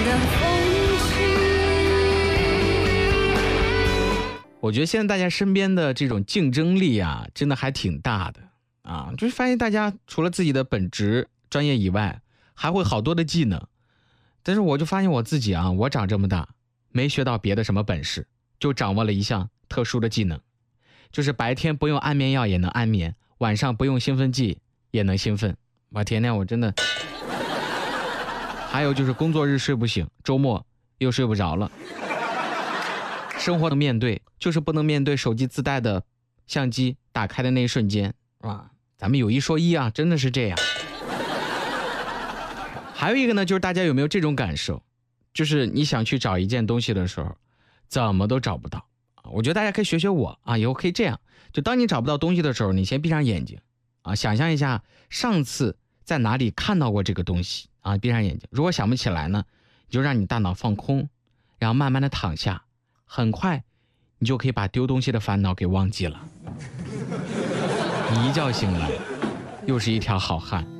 我觉得现在大家身边的这种竞争力啊，真的还挺大的啊，就是发现大家除了自己的本职专业以外，还会好多的技能。但是我就发现我自己啊，我长这么大没学到别的什么本事，就掌握了一项特殊的技能，就是白天不用安眠药也能安眠，晚上不用兴奋剂也能兴奋。我天哪，我真的。还有就是工作日睡不醒，周末又睡不着了。生活的面对，就是不能面对手机自带的相机打开的那一瞬间，是吧？咱们有一说一啊，真的是这样。还有一个呢，就是大家有没有这种感受，就是你想去找一件东西的时候，怎么都找不到。我觉得大家可以学学我啊，以后可以这样，就当你找不到东西的时候，你先闭上眼睛啊，想象一下上次在哪里看到过这个东西啊，闭上眼睛。如果想不起来呢，你就让你大脑放空，然后慢慢的躺下，很快你就可以把丢东西的烦恼给忘记了。你一觉醒来，又是一条好汉。